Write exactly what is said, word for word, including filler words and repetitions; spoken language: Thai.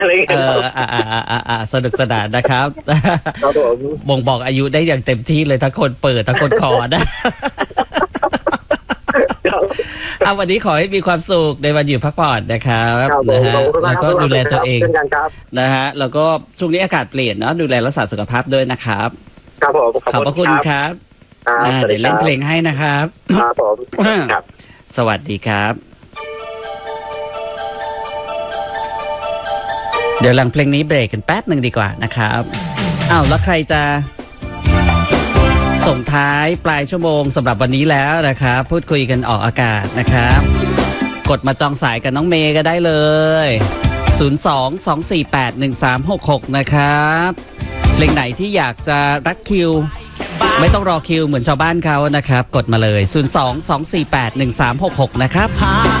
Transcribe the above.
อะไรอย่างเอเงี้ยครับออ่าอ่าอ่าอ่าอ่าสนุกสนานนะครับครับผมบ่งบอกอายุได้อย่างเต็มที่เลยทั้งคนเปิดทั้งคนขอนะครับเอาวันนี้ขอให้มีความสุขในวันหยุดพักผ่อนนะครับครับผมนะฮะขอบคุณแล้วมากก็ครับดูแลตัวเองเช่นกันครับนะฮะแล้วก็ช่วงนี้อากาศเปลี่ยนเนาะดูแลรักษาสุขภาพด้วยนะครับครับผมขอบพระคุณครับครับอ่าสวัสเดี๋ยวเล่นเพลงครับให้นะครับครับผมครับสวัสดีครับ เดี๋ยวหลังเพลงนี้เบรกกันแป๊บหนึ่งดีกว่านะครับอ้าวแล้วใครจะส่งท้ายปลายชั่วโมงสำหรับวันนี้แล้วนะครับ พูดคุยกันออกอากาศนะครับ กดมาจองสายกับน้องเมย์ก็ได้เลย ศูนย์ สอง สอง สี่ แปด หนึ่ง สาม หก หก นะครับเพลงไหนที่อยากจะรัดคิว ไม่ต้องรอคิวเหมือนชาวบ้านเขานะครับ กดมาเลย ศูนย์ สอง สอง สี่ แปด หนึ่ง สาม หก หก นะครับ